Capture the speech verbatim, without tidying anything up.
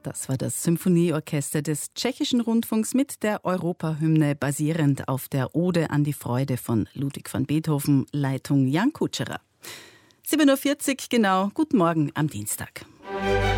Das war das Symphonieorchester des Tschechischen Rundfunks mit der Europahymne, basierend auf der Ode an die Freude von Ludwig van Beethoven, Leitung Jan Kutscherer. sieben Uhr vierzig genau, guten Morgen am Dienstag.